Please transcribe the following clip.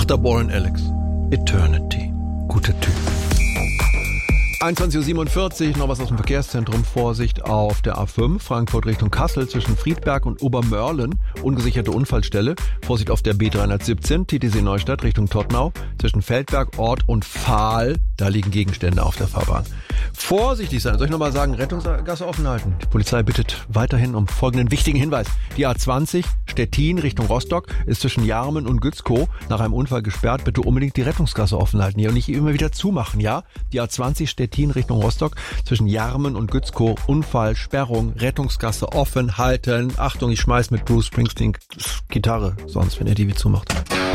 Dr. Warren Alex. Eternity. Guter Typ. 21.47 Uhr, noch was aus dem Verkehrszentrum. Vorsicht auf der A5, Frankfurt Richtung Kassel zwischen Friedberg und Obermörlen. Ungesicherte Unfallstelle. Vorsicht auf der B317, TTC Neustadt Richtung Todtnau. Zwischen Feldberg, Ort und Pfahl. Da liegen Gegenstände auf der Fahrbahn. Vorsichtig sein. Soll ich nochmal sagen, Rettungsgasse offen halten. Die Polizei bittet weiterhin um folgenden wichtigen Hinweis. Die A20 Stettin Richtung Rostock ist zwischen Jarmen und Gützkow nach einem Unfall gesperrt. Bitte unbedingt die Rettungsgasse offen halten hier und nicht immer wieder zumachen, ja? Die A20 Stettin Richtung Rostock zwischen Jarmen und Gützkow. Unfall, Sperrung, Rettungsgasse offen halten. Achtung, ich schmeiß mit Bruce Springsteen Gitarre, sonst wenn er die wie zumacht.